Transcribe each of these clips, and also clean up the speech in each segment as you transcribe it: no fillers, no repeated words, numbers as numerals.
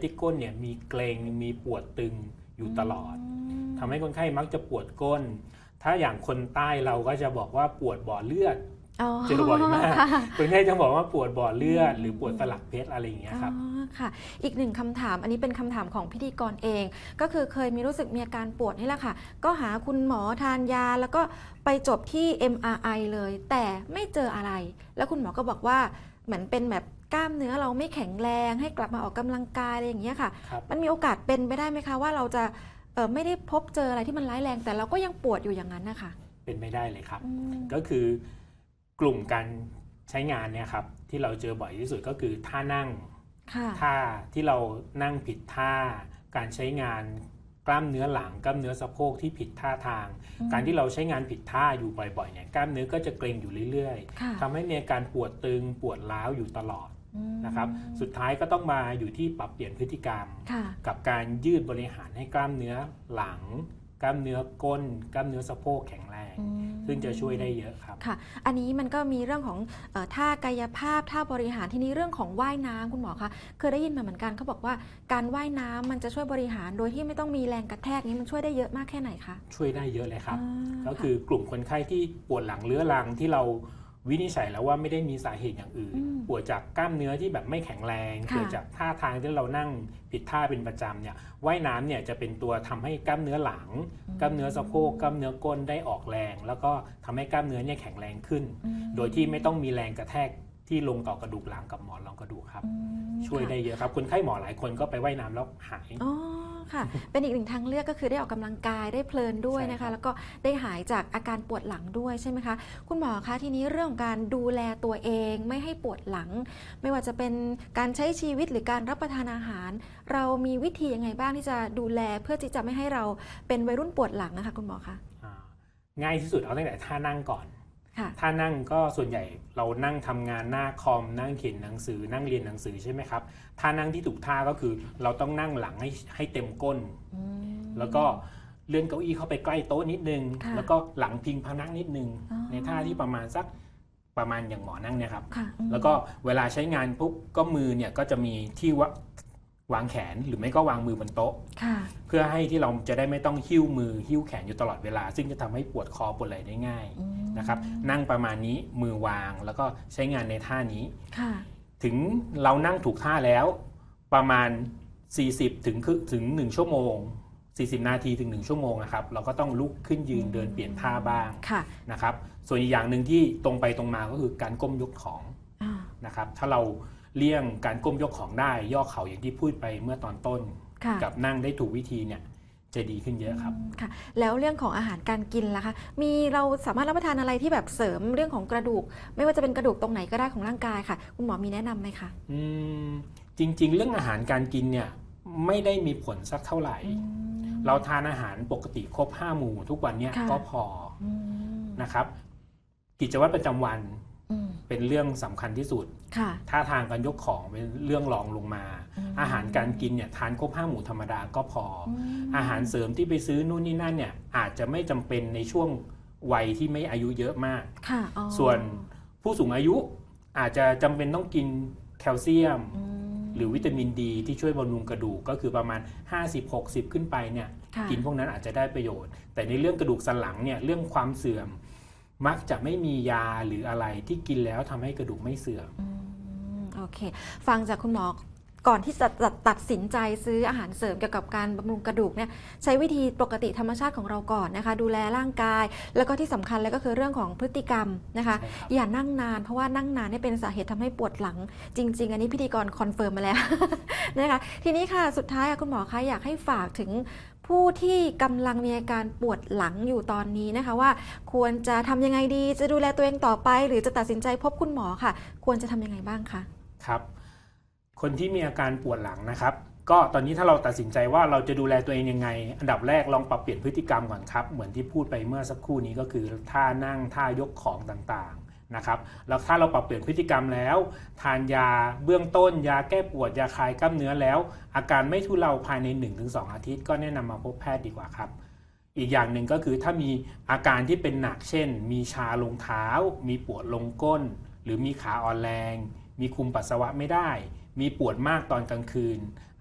ที่ก้นเนี่ยมีเกร็งมีปวดตึงอยู่ตลอดทำให้คนไข้มักจะปวดก้นถ้าอย่างคนใต้เราก็จะบอกว่าปวดบ่อเลือดเจอบ่อยมากคนไข้จะบอกว่าปวดบ่อเลือดหรือปวดสลักเพชรอะไรอย่างเงี้ยครับค่ะอีกหนึ่งคำถามอันนี้เป็นคำถามของพิธีกรเองก็คือเคยรู้สึกมีอาการปวดนี่แหละค่ะก็หาคุณหมอทานยาแล้วก็ไปจบที่ MRI เลยแต่ไม่เจออะไรแล้วคุณหมอก็บอกว่าเหมือนเป็นแบบกล้ามเนื้อเราไม่แข็งแรงให้กลับมาออกกำลังกายอะไรอย่างเงี้ยค่ะมันมีโอกาสเป็นไปได้ไหมคะว่าเราจะไม่ได้พบเจออะไรที่มันร้ายแรงแต่เราก็ยังปวดอยู่อย่างนั้นนะคะเป็นไม่ได้เลยครับก็คือกลุ่มการใช้งานเนี่ยครับที่เราเจอบ่อยที่สุดก็คือท่านั่งท่าที่เรานั่งผิดท่าการใช้งานกล้ามเนื้อหลังกล้ามเนื้อสะโพกที่ผิดท่าทางการที่เราใช้งานผิดท่าอยู่บ่อยๆเนี่ยกล้ามเนื้อก็จะเกร็งอยู่เรื่อยๆทำให้มีอาการปวดตึงปวดร้าวอยู่ตลอดนะครับสุดท้ายก็ต้องมาอยู่ที่ปรับเปลี่ยนพฤติกรรมกับการยืดบริหารให้กล้ามเนื้อหลังกล้ามเนื้อก้นกล้ามเนื้อสะโพกแข็งแรงซึ่งจะช่วยได้เยอะครับค่ะอันนี้มันก็มีเรื่องของท่ากายภาพท่าบริหารทีนี้เรื่องของว่ายน้ำคุณหมอคะเคยได้ยินมาเหมือนกันเขาบอกว่าการว่ายน้ำมันจะช่วยบริหารโดยที่ไม่ต้องมีแรงกระแทกนี้มันช่วยได้เยอะมากแค่ไหนคะช่วยได้เยอะเลยครับก็คือกลุ่มคนไข้ที่ปวดหลังเรื้อรังที่เราวินิจฉัยแล้วว่าไม่ได้มีสาเหตุอย่างอื่นปวดจากกล้ามเนื้อที่แบบไม่แข็งแรงเกิดจากท่าทางที่เรานั่งผิดท่าเป็นประจำเนี่ยว่ายน้ำเนี่ยจะเป็นตัวทำให้กล้ามเนื้อหลังกล้ามเนื้อสะโพกกล้ามเนื้อก้นได้ออกแรงแล้วก็ทำให้กล้ามเนื้อเนี่ยแข็งแรงขึ้นโดยที่ไม่ต้องมีแรงกระแทกที่ลงต่อกระดูกหลังกับหมอนรองกระดูกครับช่วยได้เยอะครับคนไข้หมอหลายคนก็ไปว่ายน้ำแล้วหายค่ะเป็นอีกหนึ่งทางเลือกก็คือได้ออกกำลังกายได้เพลินด้วยนะคะแล้วก็ได้หายจากอาการปวดหลังด้วยใช่ไหมคะคุณหมอคะทีนี้เรื่องของการดูแลตัวเองไม่ให้ปวดหลังไม่ว่าจะเป็นการใช้ชีวิตหรือการรับประทานอาหารเรามีวิธียังไงบ้างที่จะดูแลเพื่อที่จะไม่ให้เราเป็นวัยรุ่นปวดหลังนะคะคุณหมอคะง่ายที่สุดเอาตั้งแต่ท่านั่งก่อนท่านั่งก็ส่วนใหญ่เรานั่งทำงานหน้าคอมนั่งเขียนหนังสือนั่งเรียนหนังสือใช่ไหมครับท่านั่งที่ถูกท่าก็คือเราต้องนั่งหลังให้เต็มก้นแล้วก็เลื่อนเก้าอี้เข้าไปใกล้โต๊ะนิดนึงแล้วก็หลังพิงพนักนิดนึงในท่าที่ประมาณอย่างหมอนั่งเนี่ยครับแล้วก็เวลาใช้งานปุ๊บก็มือเนี่ยก็จะมีที่วางแขนหรือไม่ก็วางมือบนโต๊ะเพื่อให้ที่เราจะได้ไม่ต้องหิ้วมือหิ้วแขนอยู่ตลอดเวลาซึ่งจะทำให้ปวดคอปวดไหล่ได้ง่ายนะครับนั่งประมาณนี้มือวางแล้วก็ใช้งานในท่านี้ถึงเรานั่งถูกท่าแล้วประมาณ40ถึง1 ชั่วโมง40 นาทีถึง1 ชั่วโมงนะครับเราก็ต้องลุกขึ้นยืนเดินเปลี่ยนท่าบ้างนะครับส่วนอีกอย่างหนึ่งที่ตรงไปตรงมาก็คือการก้มยกของนะครับถ้าเราเลี่ยงการก้มยกของได้ย่อเข่าอย่างที่พูดไปเมื่อตอนต้นกับนั่งได้ถูกวิธีเนี่ยจะดีขึ้นเยอะครับค่ะแล้วเรื่องของอาหารการกินล่ะคะมีเราสามารถรับประทานอะไรที่แบบเสริมเรื่องของกระดูกไม่ว่าจะเป็นกระดูกตรงไหนก็ได้ของร่างกายค่ะคุณหมอมีแนะนำไหมคะจริงๆเรื่องอาหารการกินเนี่ยไม่ได้มีผลสักเท่าไหร่เราทานอาหารปกติครบ5 หมู่ทุกวันเนี่ยก็พอนะครับกิจวัตรประจำวันเป็นเรื่องสำคัญที่สุดท่าทางการยกของเป็นเรื่องรองลงมาอาหารการกินเนี่ยทานครบ5 หมู่ธรรมดาก็พออาหารเสริมที่ไปซื้อนู่นนี่นั่นเนี่ยอาจจะไม่จำเป็นในช่วงวัยที่ไม่อายุเยอะมากส่วนผู้สูงอายุอาจจะจำเป็นต้องกินแคลเซียมหรือวิตามินดีที่ช่วยบำรุงกระดูกก็คือประมาณ50-60ขึ้นไปเนี่ยกินพวกนั้นอาจจะได้ประโยชน์แต่ในเรื่องกระดูกสันหลังเนี่ยเรื่องความเสื่อมมักจะไม่มียาหรืออะไรที่กินแล้วทำให้กระดูกไม่เสื่อมโอเคฟังจากคุณหมอก่อนที่จะตัดสินใจซื้ออาหารเสริมเกี่ยวกับการบำรุงกระดูกเนี่ยใช้วิธีปกติธรรมชาติของเราก่อนนะคะดูแลร่างกายแล้วก็ที่สำคัญเลยก็คือเรื่องของพฤติกรรมนะคะอย่านั่งนานเพราะว่านั่งนานนี่เป็นสาเหตุทำให้ปวดหลังจริงๆอันนี้พิธีกรคอนเฟิร์มมาแล้วนะคะทีนี้ค่ะสุดท้ายคุณหมอคะอยากให้ฝากถึงผู้ที่กำลังมีอาการปวดหลังอยู่ตอนนี้นะคะว่าควรจะทำยังไงดีจะดูแลตัวเองต่อไปหรือจะตัดสินใจพบคุณหมอค่ะควรจะทำยังไงบ้างคะครับคนที่มีอาการปวดหลังนะครับก็ตอนนี้ถ้าเราตัดสินใจว่าเราจะดูแลตัวเองยังไงอันดับแรกลองปรับเปลี่ยนพฤติกรรมก่อนครับเหมือนที่พูดไปเมื่อสักครู่นี้ก็คือท่านั่งท่ายกของต่างๆนะครับแล้วถ้าเราปรับเปลี่ยนพฤติกรรมแล้วทานยาเบื้องต้นยาแก้ปวดยาคลายกล้ามเนื้อแล้วอาการไม่ทุเลาภายใน 1-2 อาทิตย์ก็แนะนำมาพบแพทย์ดีกว่าครับอีกอย่างหนึ่งก็คือถ้ามีอาการที่เป็นหนักเช่นมีชาลงเท้ามีปวดลงก้นหรือมีขาอ่อนแรงมีคุมปัสสาวะไม่ได้มีปวดมากตอนกลางคืน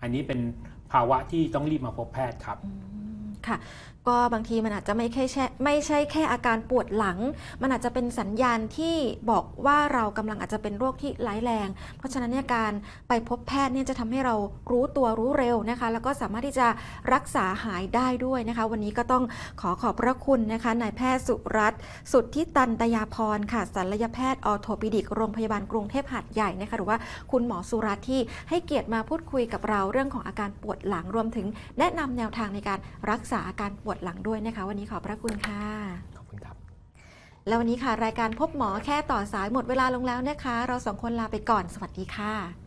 อันนี้เป็นภาวะที่ต้องรีบมาพบแพทย์ครับค่ะก็บางทีมันอาจจะไม่ใช่แค่อาการปวดหลังมันอาจจะเป็นสัญญาณที่บอกว่าเรากำลังอาจจะเป็นโรคที่ร้ายแรงเพราะฉะนั้นเนี่ยการไปพบแพทย์เนี่ยจะทำให้เรารู้ตัวรู้เร็วนะคะแล้วก็สามารถที่จะรักษาหายได้ด้วยนะคะวันนี้ก็ต้องขอบพระคุณนะคะนายแพทย์สุรัตน์สุทธิตันตยาพรค่ะศัลยแพทย์ออร์โทปิดิกโรงพยาบาลกรุงเทพหาดใหญ่นะคะหรือว่าคุณหมอสุรัตน์ที่ให้เกียรติมาพูดคุยกับเราเรื่องของอาการปวดหลังรวมถึงแนะนำแนวทางในการรักษาอาการปวดหลังด้วยนะคะวันนี้ขอบพระคุณค่ะขอบคุณครับแล้ววันนี้ค่ะรายการพบหมอแค่ต่อสายหมดเวลาลงแล้วนะคะเราสองคนลาไปก่อนสวัสดีค่ะ